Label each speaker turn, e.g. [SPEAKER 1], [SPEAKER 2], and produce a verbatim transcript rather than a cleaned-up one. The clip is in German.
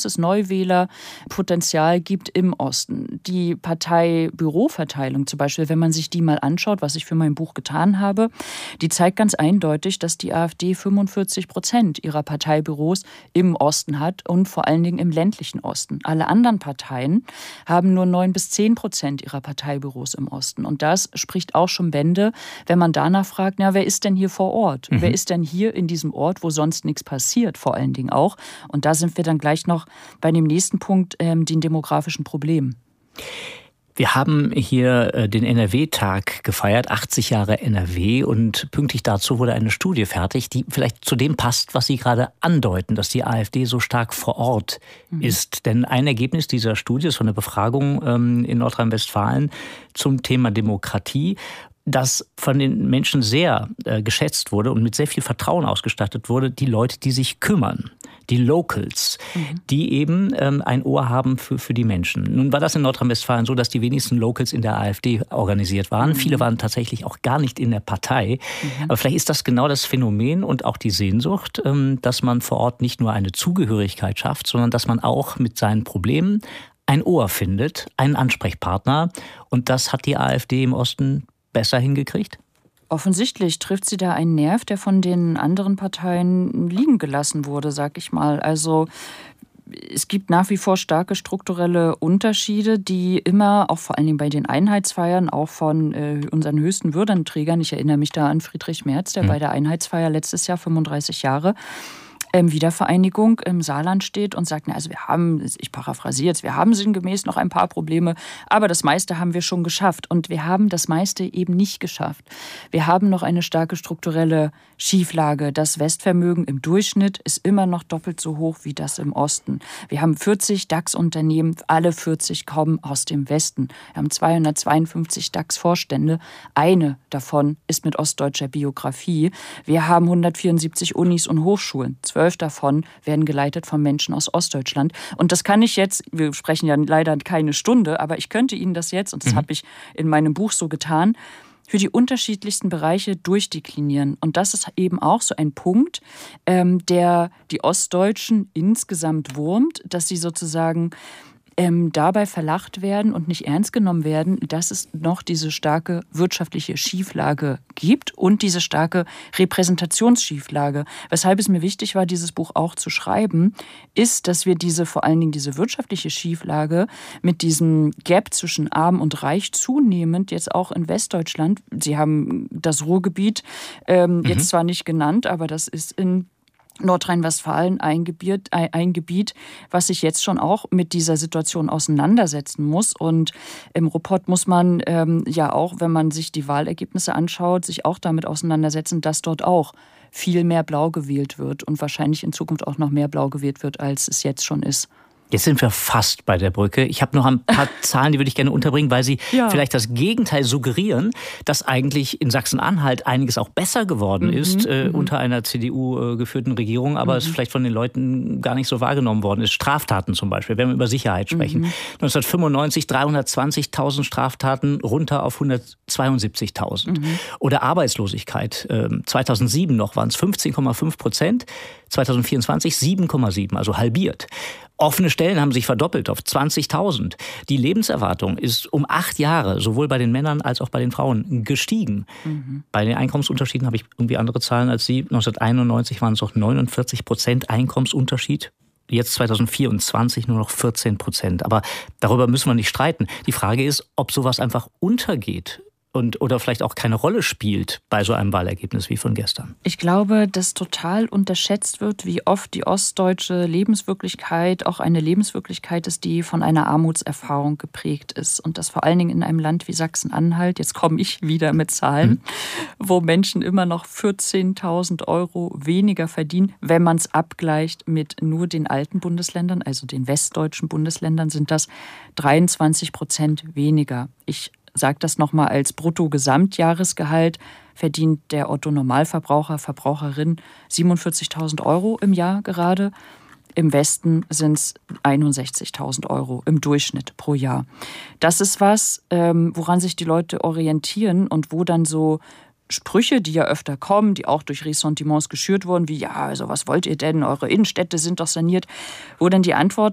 [SPEAKER 1] großes Neuwählerpotenzial gibt im Osten. Die Parteibüroverteilung zum Beispiel, wenn man sich die mal anschaut, was ich für mein Buch getan habe, die zeigt ganz eindeutig, dass die AfD fünfundvierzig Prozent ihrer Parteibüros im Osten hat und vor allen Dingen im ländlichen Osten. Alle anderen Parteien haben nur neun bis zehn Prozent ihrer Parteibüros im Osten. Und das spricht auch schon Bände, wenn man danach fragt, na, wer ist denn hier vor Ort? Mhm. Wer ist denn hier in diesem Ort, wo sonst nichts passiert, vor allen Dingen auch? Und da sind wir dann gleich noch bei dem nächsten Punkt, ähm, den demografischen Problemen.
[SPEAKER 2] Wir haben hier äh, den N R W-Tag gefeiert, achtzig Jahre N R W, und pünktlich dazu wurde eine Studie fertig, die vielleicht zu dem passt, was Sie gerade andeuten, dass die AfD so stark vor Ort mhm. ist. Denn ein Ergebnis dieser Studie ist von der Befragung ähm, in Nordrhein-Westfalen zum Thema Demokratie, das von den Menschen sehr äh, geschätzt wurde und mit sehr viel Vertrauen ausgestattet wurde, die Leute, die sich kümmern, die Locals, mhm. die eben ähm, ein Ohr haben für, für die Menschen. Nun war das in Nordrhein-Westfalen so, dass die wenigsten Locals in der AfD organisiert waren. Mhm. Viele waren tatsächlich auch gar nicht in der Partei. Mhm. Aber vielleicht ist das genau das Phänomen und auch die Sehnsucht, ähm, dass man vor Ort nicht nur eine Zugehörigkeit schafft, sondern dass man auch mit seinen Problemen ein Ohr findet, einen Ansprechpartner. Und das hat die AfD im Osten besser hingekriegt?
[SPEAKER 1] Offensichtlich trifft sie da einen Nerv, der von den anderen Parteien liegen gelassen wurde, sag ich mal. Also es gibt nach wie vor starke strukturelle Unterschiede, die immer, auch vor allen Dingen bei den Einheitsfeiern, auch von äh, unseren höchsten Würdenträgern, ich erinnere mich da an Friedrich Merz, der mhm. bei der Einheitsfeier letztes Jahr fünfunddreißig Jahre Wiedervereinigung im Saarland steht und sagt, na, also wir haben, ich paraphrasiere jetzt, wir haben sinngemäß noch ein paar Probleme, aber das meiste haben wir schon geschafft. Und wir haben das meiste eben nicht geschafft. Wir haben noch eine starke strukturelle Schieflage. Das Westvermögen im Durchschnitt ist immer noch doppelt so hoch wie das im Osten. Wir haben vierzig DAX-Unternehmen, alle vierzig kommen aus dem Westen. Wir haben zweihundertzweiundfünfzig DAX-Vorstände. Eine davon ist mit ostdeutscher Biografie. Wir haben hundertvierundsiebzig Unis und Hochschulen. Zwölf davon werden geleitet von Menschen aus Ostdeutschland. Und das kann ich jetzt, wir sprechen ja leider keine Stunde, aber ich könnte Ihnen das jetzt, und das mhm. habe ich in meinem Buch so getan, für die unterschiedlichsten Bereiche durchdeklinieren. Und das ist eben auch so ein Punkt, ähm, der die Ostdeutschen insgesamt wurmt, dass sie sozusagen Ähm, dabei verlacht werden und nicht ernst genommen werden, dass es noch diese starke wirtschaftliche Schieflage gibt und diese starke Repräsentationsschieflage. Weshalb es mir wichtig war, dieses Buch auch zu schreiben, ist, dass wir diese, vor allen Dingen diese wirtschaftliche Schieflage mit diesem Gap zwischen Arm und Reich zunehmend jetzt auch in Westdeutschland, Sie haben das Ruhrgebiet ähm, mhm. jetzt zwar nicht genannt, aber das ist in Nordrhein-Westfalen ein Gebiet, ein Gebiet, was sich jetzt schon auch mit dieser Situation auseinandersetzen muss. Und im Ruhrpott muss man ähm, ja auch, wenn man sich die Wahlergebnisse anschaut, sich auch damit auseinandersetzen, dass dort auch viel mehr Blau gewählt wird und wahrscheinlich in Zukunft auch noch mehr Blau gewählt wird, als es jetzt schon ist.
[SPEAKER 2] Jetzt sind wir fast bei der Brücke. Ich habe noch ein paar Zahlen, die würde ich gerne unterbringen, weil sie ja. vielleicht das Gegenteil suggerieren, dass eigentlich in Sachsen-Anhalt einiges auch besser geworden mhm, ist äh, mhm. unter einer C D U-geführten Regierung, aber mhm. es vielleicht von den Leuten gar nicht so wahrgenommen worden ist. Straftaten zum Beispiel, wenn wir über Sicherheit sprechen. Mhm. neunzehnhundertfünfundneunzig dreihundertzwanzigtausend Straftaten runter auf hundertzweiundsiebzigtausend. Mhm. Oder Arbeitslosigkeit. Äh, zweitausendsieben noch waren es fünfzehn Komma fünf Prozent, zweitausendvierundzwanzig sieben Komma sieben, also halbiert. Offene Stellen haben sich verdoppelt auf zwanzigtausend. Die Lebenserwartung ist um acht Jahre, sowohl bei den Männern als auch bei den Frauen, gestiegen. Mhm. Bei den Einkommensunterschieden habe ich irgendwie andere Zahlen als Sie. neunzehnhunderteinundneunzig waren es noch neunundvierzig Prozent Einkommensunterschied. Jetzt zweitausendvierundzwanzig nur noch vierzehn Prozent. Aber darüber müssen wir nicht streiten. Die Frage ist, ob sowas einfach untergeht. Und, oder vielleicht auch keine Rolle spielt bei so einem Wahlergebnis wie von gestern.
[SPEAKER 1] Ich glaube, dass total unterschätzt wird, wie oft die ostdeutsche Lebenswirklichkeit auch eine Lebenswirklichkeit ist, die von einer Armutserfahrung geprägt ist. Und das vor allen Dingen in einem Land wie Sachsen-Anhalt, jetzt komme ich wieder mit Zahlen, hm. wo Menschen immer noch vierzehntausend Euro weniger verdienen, wenn man es abgleicht mit nur den alten Bundesländern, also den westdeutschen Bundesländern, sind das dreiundzwanzig Prozent weniger. Ich sage das nochmal als Brutto-Gesamtjahresgehalt, verdient der Otto-Normalverbraucher, Verbraucherin siebenundvierzigtausend Euro im Jahr gerade. Im Westen sind es einundsechzigtausend Euro im Durchschnitt pro Jahr. Das ist was, woran sich die Leute orientieren und wo dann so Sprüche, die ja öfter kommen, die auch durch Ressentiments geschürt wurden, wie, ja, also was wollt ihr denn, eure Innenstädte sind doch saniert, wo dann die Antwort